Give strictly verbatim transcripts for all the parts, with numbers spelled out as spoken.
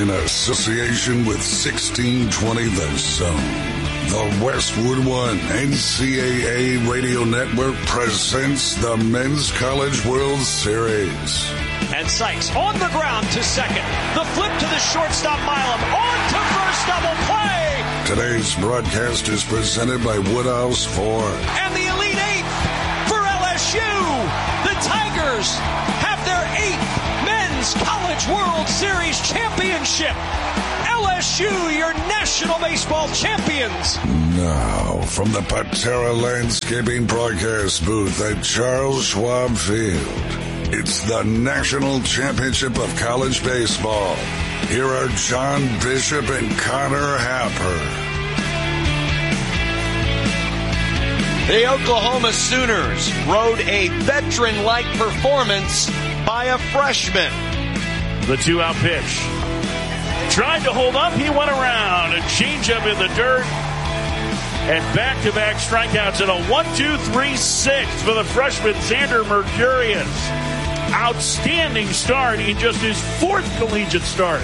in association with sixteen twenty The Zone. The Westwood One N C double A Radio Network presents the Men's College World Series. And Sykes on the ground to second. The flip to the shortstop, Milam. On to first, double play. Today's broadcast is presented by Woodhouse Ford. And the Elite Eight for L S U. The Tigers have their eighth Men's College World Series championship. L S U, your National Baseball champions. Now, from the Patera Landscaping broadcast booth at Charles Schwab Field, it's the National Championship of College Baseball. Here are John Bishop and Connor Happer. The Oklahoma Sooners rode a veteran-like performance by a freshman. The two-out pitch. Tried to hold up, he went around. A changeup in the dirt. And back-to-back strikeouts and a one two three six for the freshman Xander Mercurius. Outstanding start in just his fourth collegiate start.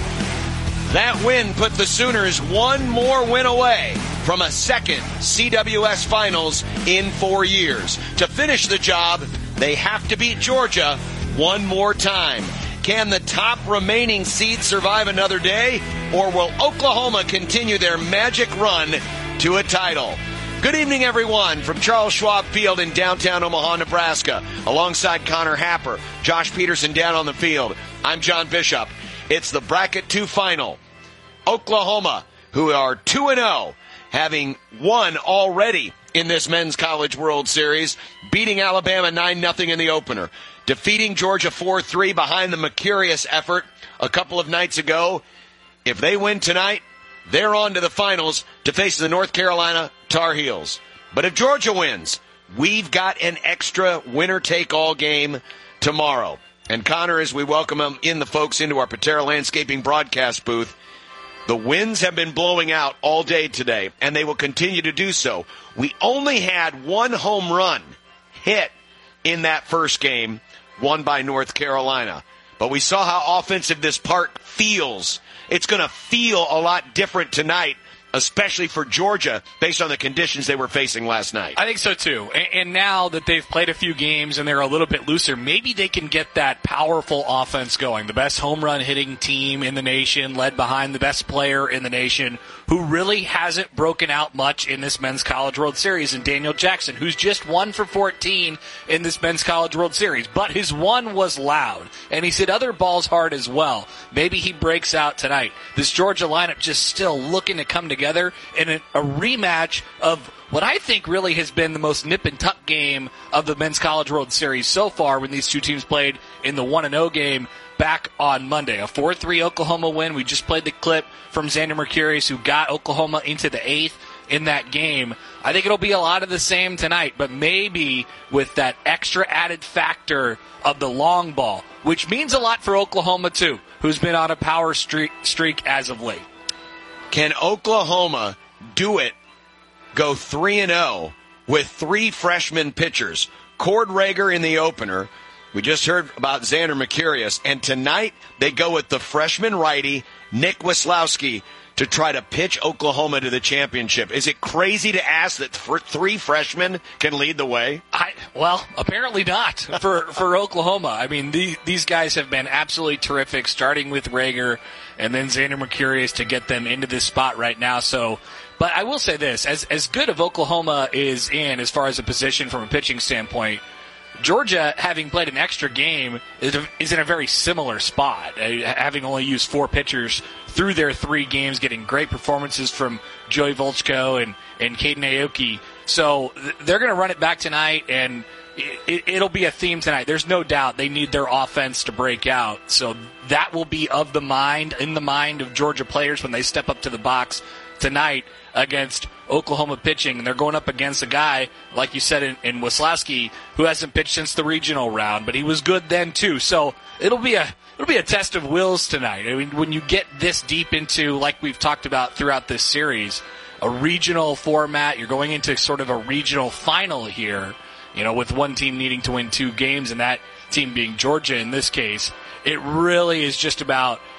That win put the Sooners one more win away from a second C W S Finals in four years. To finish the job, they have to beat Georgia one more time. Can the top remaining seed survive another day, or will Oklahoma continue their magic run to a title? Good evening, everyone, from Charles Schwab Field in downtown Omaha, Nebraska. Alongside Connor Happer, Josh Peterson down on the field. I'm John Bishop. It's the Bracket two final. Oklahoma, who are two and oh, having won already in this Men's College World Series, beating Alabama nine nothing in the opener, defeating Georgia four three behind the Mercurius effort a couple of nights ago. If they win tonight, they're on to the finals to face the North Carolina Tar Heels. But if Georgia wins, we've got an extra winner-take-all game tomorrow. And Connor, as we welcome them in the folks into our Patera Landscaping broadcast booth, the winds have been blowing out all day today, and they will continue to do so. We only had one home run hit in that first game, won by North Carolina. But we saw how offensive this park feels. It's going to feel a lot different tonight, especially for Georgia, based on the conditions they were facing last night. I think so, too. And, and now that they've played a few games and they're a little bit looser, maybe they can get that powerful offense going. The best home run hitting team in the nation, led behind the best player in the nation, who really hasn't broken out much in this Men's College World Series, and Daniel Jackson, who's just one for fourteen in this Men's College World Series. But his one was loud, and he's hit other balls hard as well. Maybe he breaks out tonight. This Georgia lineup just still looking to come together in a, a rematch of what I think really has been the most nip-and-tuck game of the Men's College World Series so far, when these two teams played in the one and oh game back on Monday. A four three Oklahoma win. We just played the clip from Xander Mercurius, who got Oklahoma into the eighth in that game. I think it'll be a lot of the same tonight, but maybe with that extra added factor of the long ball, which means a lot for Oklahoma, too, who's been on a power streak, streak as of late. Can Oklahoma do it, go three and oh with three freshman pitchers? Cord Rager in the opener. We just heard about Xander Mercurius. And tonight, they go with the freshman righty, Nick Weslowski, to try to pitch Oklahoma to the championship. Is it crazy to ask that th- three freshmen can lead the way? I, well, apparently not for, for Oklahoma. I mean, the, these guys have been absolutely terrific, starting with Rager and then Xander Mercurius to get them into this spot right now. So, but I will say this, as, as good of Oklahoma is in as far as a position from a pitching standpoint, Georgia, having played an extra game, is in a very similar spot, having only used four pitchers through their three games, getting great performances from Joey Volchko and, and Caden Aoki. So they're going to run it back tonight, and it, it'll be a theme tonight. There's no doubt they need their offense to break out. So that will be of the mind, in the mind of Georgia players when they step up to the box tonight against Oklahoma pitching. And they're going up against a guy, like you said, in, in Weslowski, who hasn't pitched since the regional round, but he was good then too. So it'll be a it'll be a test of wills tonight. I mean, when you get this deep into, like we've talked about throughout this series, a regional format, you're going into sort of a regional final here, you know, with one team needing to win two games and that team being Georgia in this case. It really is just about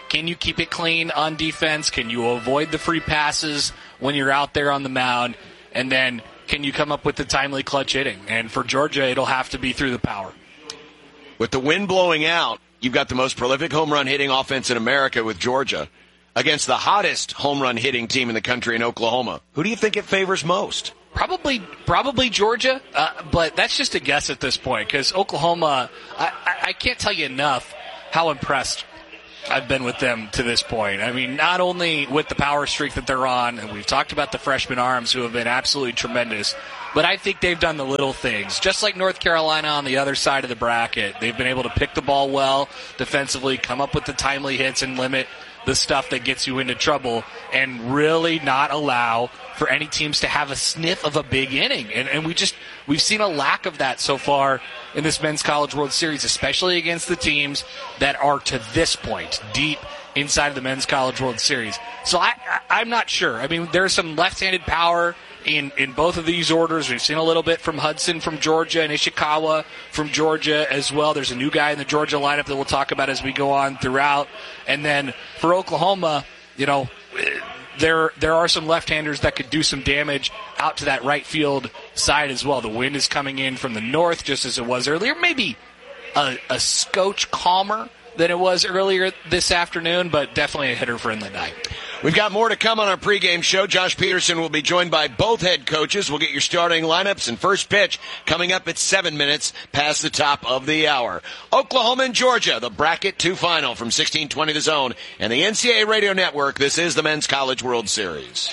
can you keep it clean on defense? Can you avoid the free passes when you're out there on the mound? And then can you come up with the timely clutch hitting? And for Georgia, it'll have to be through the power. With the wind blowing out, you've got the most prolific home run hitting offense in America with Georgia against the hottest home run hitting team in the country in Oklahoma. Who do you think it favors most? Probably, probably Georgia, uh, but that's just a guess at this point because Oklahoma, I, I, I can't tell you enough how impressed I've been with them to this point. I mean, not only with the power streak that they're on, and we've talked about the freshman arms who have been absolutely tremendous, but I think they've done the little things. Just like North Carolina on the other side of the bracket, they've been able to pick the ball well defensively, come up with the timely hits and limit the stuff that gets you into trouble, and really not allow for any teams to have a sniff of a big inning. And, and we just, we've seen a lack of that so far in this Men's College World Series, especially against the teams that are to this point deep inside of the Men's College World Series. So I, I, I'm not sure. I mean, there's some left-handed power in, in both of these orders. We've seen a little bit from Hudson from Georgia and Ishikawa from Georgia as well. There's a new guy in the Georgia lineup that we'll talk about as we go on throughout. And then for Oklahoma, you know, there there are some left-handers that could do some damage out to that right field side as well. The wind is coming in from the north just as it was earlier. Maybe a, a scotch calmer than it was earlier this afternoon, but definitely a hitter-friendly night. We've got more to come on our pregame show. Josh Peterson will be joined by both head coaches. We'll get your starting lineups and first pitch coming up at seven minutes past the top of the hour. Oklahoma and Georgia, the Bracket two final from sixteen twenty The Zone and the N C double A Radio Network. This is the Men's College World Series.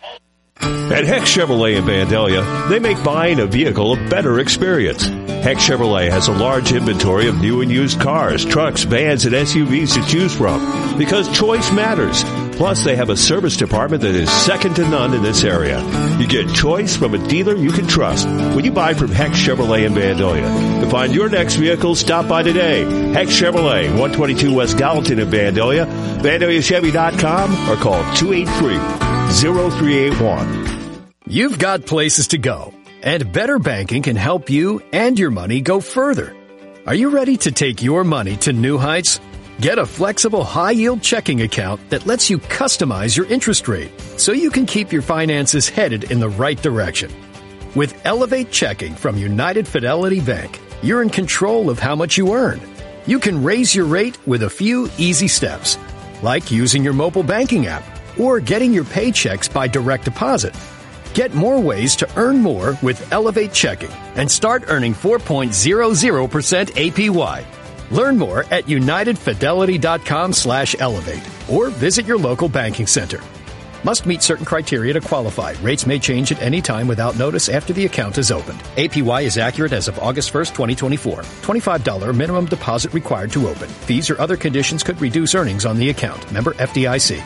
At Heck Chevrolet in Vandalia, they make buying a vehicle a better experience. Heck Chevrolet has a large inventory of new and used cars, trucks, vans, and S U Vs to choose from because choice matters. Plus, they have a service department that is second to none in this area. You get choice from a dealer you can trust when you buy from Heck Chevrolet in Vandalia. To find your next vehicle, stop by today. Heck Chevrolet, one twenty-two West Gallatin in Vandalia, Vandalia Chevy dot com, or call two eight three, zero three eight one. You've got places to go, and Better Banking can help you and your money go further. Are you ready to take your money to new heights? Get a flexible high-yield checking account that lets you customize your interest rate so you can keep your finances headed in the right direction. With Elevate Checking from United Fidelity Bank, you're in control of how much you earn. You can raise your rate with a few easy steps, like using your mobile banking app or getting your paychecks by direct deposit. Get more ways to earn more with Elevate Checking and start earning four point zero zero percent A P Y. Learn more at unitedfidelity.com slash elevate or visit your local banking center. Must meet certain criteria to qualify. Rates may change at any time without notice after the account is opened. A P Y is accurate as of August first, twenty twenty-four. twenty-five dollars minimum deposit required to open. Fees or other conditions could reduce earnings on the account. Member F D I C.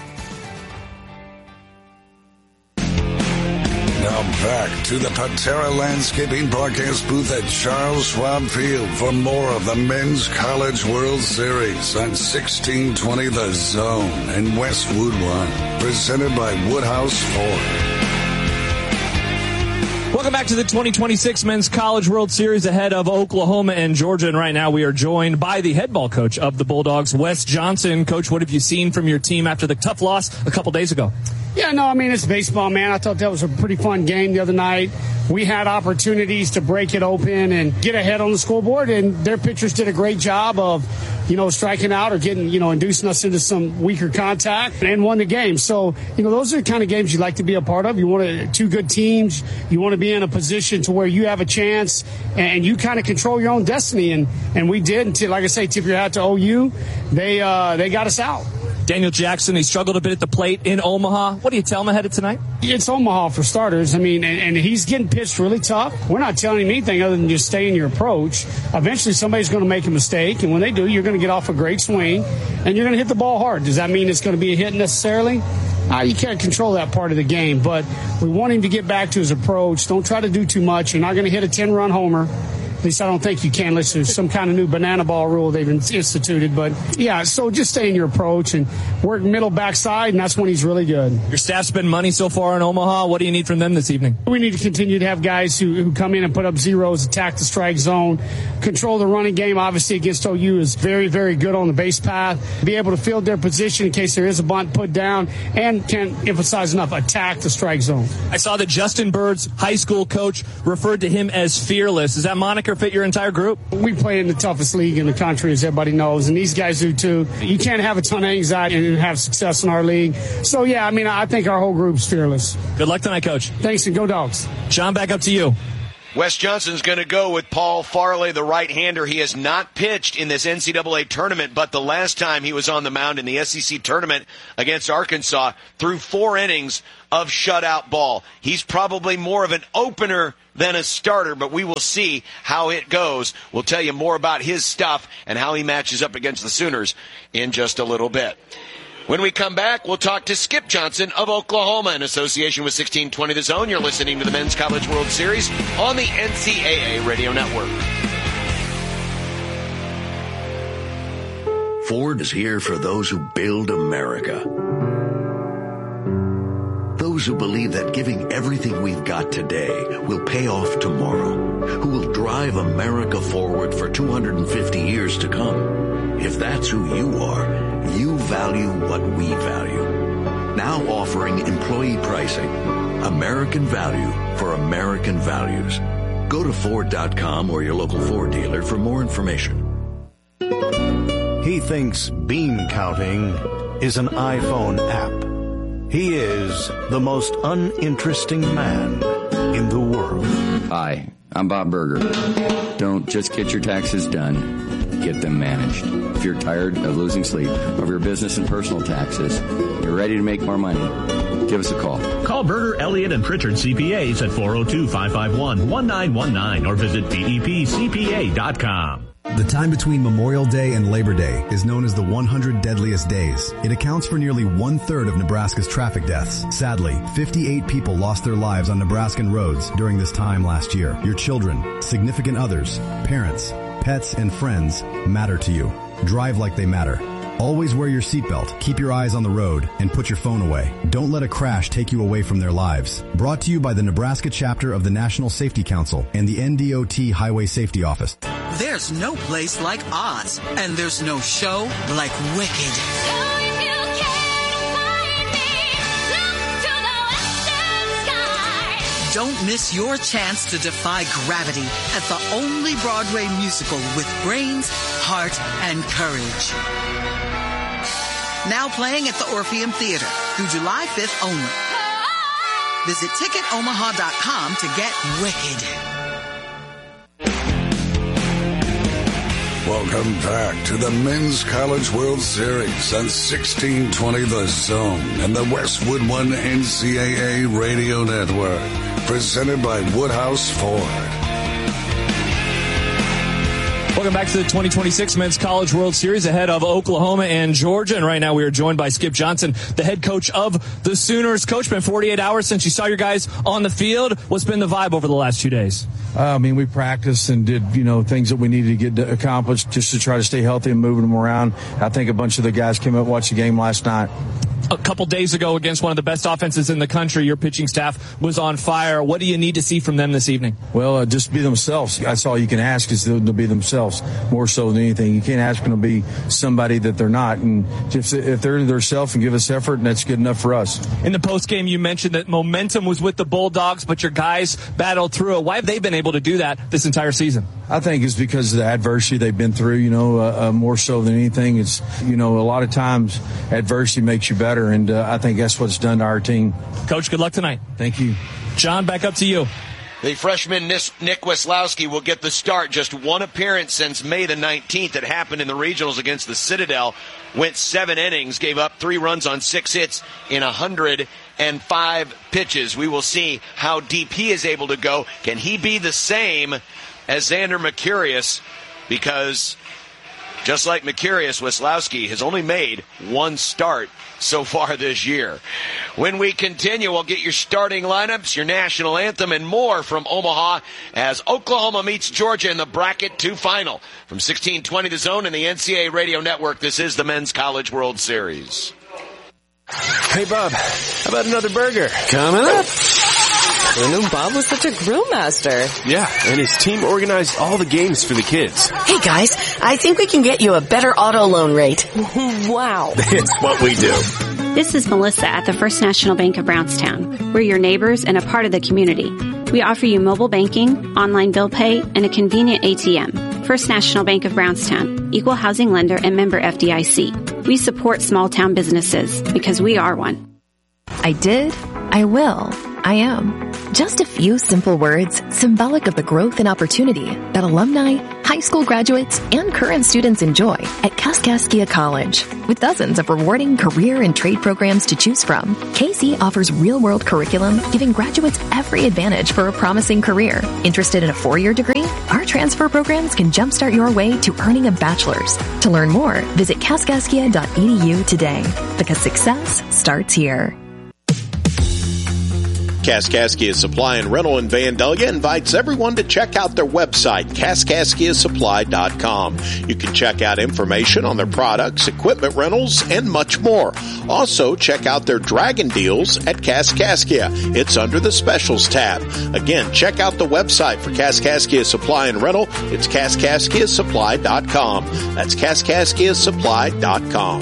Now back to the Patera Landscaping broadcast booth at Charles Schwab Field for more of the Men's College World Series on sixteen twenty The Zone and Westwood One, presented by Woodhouse Ford. Welcome back to the twenty twenty-six Men's College World Series ahead of Oklahoma and Georgia. And right now we are joined by the head ball coach of the Bulldogs, Wes Johnson. Coach, what have you seen from your team after the tough loss a couple days ago? Yeah, no, I mean, it's baseball, man. I thought that was a pretty fun game the other night. We had opportunities to break it open and get ahead on the scoreboard, and their pitchers did a great job of, you know, striking out or getting, you know, inducing us into some weaker contact and won the game. So, you know, those are the kind of games you like to be a part of. You want to, two good teams. You want to be in a position to where you have a chance and you kind of control your own destiny. And, and we did until, like I say, tip your hat to O U. They, uh, they got us out. Daniel Jackson, he struggled a bit at the plate in Omaha. What do you tell him ahead of tonight? It's Omaha for starters. I mean, and, and he's getting pitched really tough. We're not telling him anything other than just stay in your approach. Eventually somebody's going to make a mistake, and when they do, you're going to get off a great swing, and you're going to hit the ball hard. Does that mean it's going to be a hit necessarily? Uh, you can't control that part of the game, but we want him to get back to his approach. Don't try to do too much. You're not going to hit a ten-run homer. At least I don't think you can, unless there's some kind of new banana ball rule they've instituted. But, yeah, so just stay in your approach and work middle backside, and that's when he's really good. Your staff's spent money so far in Omaha. What do you need from them this evening? We need to continue to have guys who, who come in and put up zeros, attack the strike zone, control the running game. Obviously, against O U is very, very good on the base path. Be able to field their position in case there is a bunt put down, and can't emphasize enough, attack the strike zone. I saw that Justin Bird's high school coach referred to him as fearless. Does that moniker fit your entire group? We play in the toughest league in the country, as everybody knows, and these guys do too. You can't have a ton of anxiety and have success in our league. So, yeah, I mean, I think our whole group's fearless. Good luck tonight, Coach. Thanks, and go Dogs. John, back up to you. Wes Johnson's going to go with Paul Farley, the right-hander. He has not pitched in this N C double A tournament, but the last time he was on the mound in the S E C tournament against Arkansas threw four innings of shutout ball. He's probably more of an opener than a starter, but we will see how it goes. We'll tell you more about his stuff and how he matches up against the Sooners in just a little bit. When we come back, we'll talk to Skip Johnson of Oklahoma in association with sixteen twenty The Zone. You're listening to the Men's College World Series on the N C double A Radio Network. Ford is here for those who build America. Those who believe that giving everything we've got today will pay off tomorrow. Who will drive America forward for two hundred fifty years to come. If that's who you are, you value what we value. Now offering employee pricing. American value for American values. Go to Ford dot com or your local Ford dealer for more information. He thinks bean counting is an iPhone app. He is the most uninteresting man in the world. Hi, I'm Bob Berger. Don't just get your taxes done, get them managed. If you're tired of losing sleep over your business and personal taxes, you're ready to make more money, give us a call. Call Berger, Elliott, and Pritchard C P As at four oh two, five five one, one nine one nine or visit B E P C P A dot com. The time between Memorial Day and Labor Day is known as the one hundred deadliest days. It accounts for nearly one-third of Nebraska's traffic deaths. Sadly, fifty-eight people lost their lives on Nebraskan roads during this time last year. Your children, significant others, parents, pets, and friends matter to you. Drive like they matter. Always wear your seatbelt, keep your eyes on the road, and put your phone away. Don't let a crash take you away from their lives. Brought to you by the Nebraska chapter of the National Safety Council and the N D O T Highway Safety Office. There's no place like Oz, and there's no show like Wicked. Don't miss your chance to defy gravity at the only Broadway musical with brains, heart, and courage. Now playing at the Orpheum Theater through July fifth only. Visit ticket omaha dot com to get Wicked. Welcome back to the Men's College World Series on sixteen twenty The Zone and the Westwood One N C double A Radio Network. Presented by Woodhouse Ford. Welcome back to the twenty twenty-six Men's College World Series ahead of Oklahoma and Georgia. And right now we are joined by Skip Johnson, the head coach of the Sooners. Coach, been forty-eight hours since you saw your guys on the field. What's been the vibe over the last few days? Uh, I mean, we practiced and did, you know, things that we needed to get accomplished just to try to stay healthy and moving them around. I think a bunch of the guys came up and watched the game last night. A couple days ago against one of the best offenses in the country, your pitching staff was on fire. What do you need to see from them this evening? Well, uh, just be themselves. That's all you can ask is to be themselves more so than anything. You can't ask them to be somebody that they're not. And if, if they're themselves and give us effort, and that's good enough for us. In the postgame, you mentioned that momentum was with the Bulldogs, but your guys battled through it. Why have they been able to do that this entire season? I think it's because of the adversity they've been through, you know, uh, uh, more so than anything. It's, you know, a lot of times adversity makes you better, and uh, I think that's what's done to our team. Coach, good luck tonight. Thank you. John, back up to you. The freshman Nick Weslowski will get the start. Just one appearance since May the nineteenth that happened in the regionals against the Citadel. Went seven innings, gave up three runs on six hits in one hundred five pitches. We will see how deep he is able to go. Can he be the same as Xander Mercurius? Because Just like Mercurius, Weslowski has only made one start so far this year. When we continue, we'll get your starting lineups, your national anthem, and more from Omaha as Oklahoma meets Georgia in the Bracket two final. From sixteen twenty The Zone and the N C double A Radio Network, this is the Men's College World Series. Hey, Bob, how about another burger? Coming up. I knew Bob was such a grill master. Yeah, and his team organized all the games for the kids. Hey, guys, I think we can get you a better auto loan rate. Wow. It's what we do. This is Melissa at the First National Bank of Brownstown. We're your neighbors and a part of the community. We offer you mobile banking, online bill pay, and a convenient A T M. First National Bank of Brownstown, equal housing lender and member F D I C. We support small town businesses because we are one. I did, I will, I am. Just a few simple words symbolic of the growth and opportunity that alumni, high school graduates, and current students enjoy at Kaskaskia College. With dozens of rewarding career and trade programs to choose from, K C offers real-world curriculum, giving graduates every advantage for a promising career. Interested in a four-year degree? Our transfer programs can jumpstart your way to earning a bachelor's. To learn more, visit kaskaskia dot e d u today, because success starts here. Kaskaskia Supply and Rental in Vandalia invites everyone to check out their website, kaskaskia supply dot com. You can check out information on their products, equipment rentals, and much more. Also, check out their Dragon Deals at Kaskaskia. It's under the Specials tab. Again, check out the website for Kaskaskia Supply and Rental. It's kaskaskia supply dot com. That's kaskaskia supply dot com.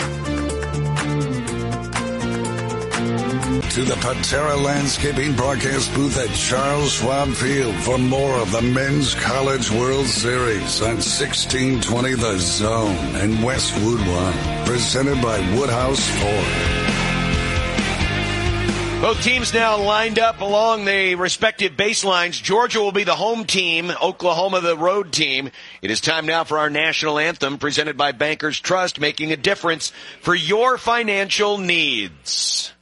To the Patera Landscaping broadcast booth at Charles Schwab Field for more of the Men's College World Series on sixteen twenty The Zone and Westwood One, presented by Woodhouse Ford. Both teams now lined up along the respective baselines. Georgia will be the home team, Oklahoma the road team. It is time now for our national anthem, presented by Bankers Trust, making a difference for your financial needs.